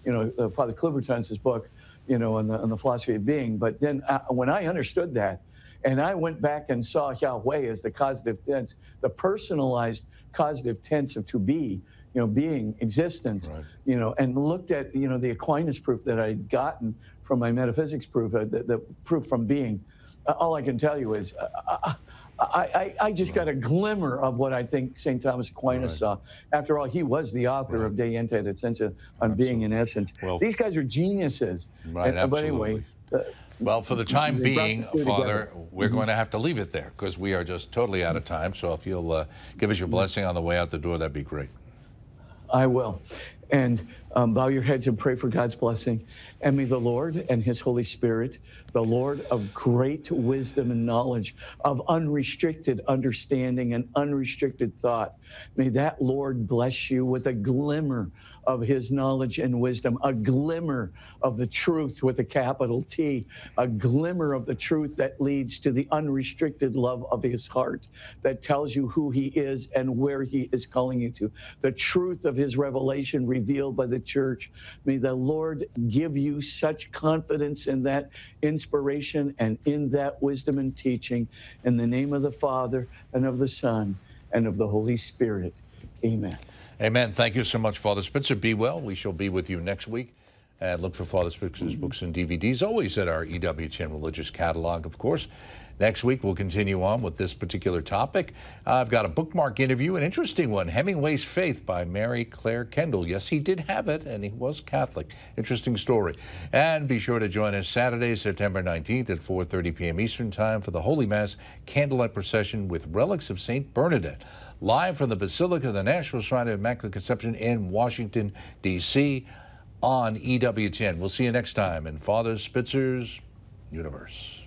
Father Kluberton's book, on the philosophy of being. But then when I understood that, and I went back and saw Yahweh as the causative tense, the personalized causative tense of to be, being, existence, right. And looked at, the Aquinas proof that I'd gotten from my metaphysics proof, the proof from being. All I can tell you is I just got a glimmer of what I think St. Thomas Aquinas saw. After all, he was the author of De Ente et Essentia on being in essence. Well, these guys are geniuses. Right, absolutely. But anyway, well, for the time being, Father, together. we're going to have to leave it there because we are just totally out of time. So if you'll give us your blessing on the way out the door, that'd be great. I will. And bow your heads and pray for God's blessing. And may the Lord and his Holy Spirit, the Lord of great wisdom and knowledge, of unrestricted understanding and unrestricted thought, may that Lord bless you with a glimmer of his knowledge and wisdom, a glimmer of the truth with a capital T, a glimmer of the truth that leads to the unrestricted love of his heart, that tells you who he is and where he is calling you to, the truth of his revelation revealed by the church. May the Lord give you such confidence in that inspiration and in that wisdom and teaching. In the name of the Father, and of the Son, and of the Holy Spirit. Amen. Amen. Thank you so much, Father Spitzer. Be well. We shall be with you next week. And look for Father Spitzer's books and DVDs, always at our EWTN Religious Catalog, of course. Next week, we'll continue on with this particular topic. I've got a bookmark interview, an interesting one, Hemingway's Faith by Mary Claire Kendall. Yes, he did have it, and he was Catholic. Interesting story. And be sure to join us Saturday, September 19th at 4:30 p.m. Eastern Time for the Holy Mass Candlelight Procession with Relics of St. Bernadette, live from the Basilica of the National Shrine of Immaculate Conception in Washington, D.C. on EWTN. We'll see you next time in Father Spitzer's Universe.